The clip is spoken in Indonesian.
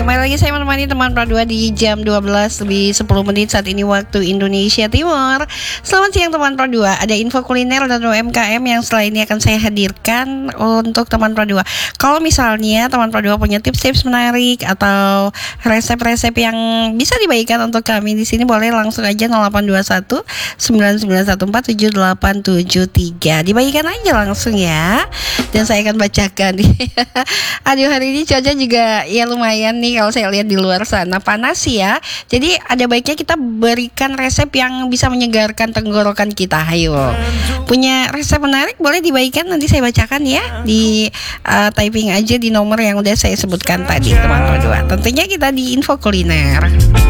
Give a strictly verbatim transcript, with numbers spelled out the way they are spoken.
kembali lagi saya menemani teman Pro dua di jam dua belas lebih sepuluh menit saat ini waktu Indonesia Timur. Selamat siang teman Pro dua. Ada info kuliner dan U M K M yang setelah ini akan saya hadirkan untuk teman Pro dua. Kalau misalnya teman Pro dua punya tips-tips menarik atau resep-resep yang bisa dibagikan untuk kami di sini, boleh langsung aja nol delapan dua satu sembilan sembilan satu empat tujuh delapan tujuh tiga. Dibagikan aja langsung ya. Dan saya akan bacakan. Aduh, hari ini cuaca juga ya lumayan nih kalau saya lihat di luar sana, panas ya. Jadi ada baiknya kita berikan resep yang bisa menyegarkan tenggorokan kita. Ayo, punya resep menarik boleh dibagikan, nanti saya bacakan ya. Di uh, typing aja di nomor yang udah saya sebutkan tadi teman-teman. Tentunya kita di info kuliner.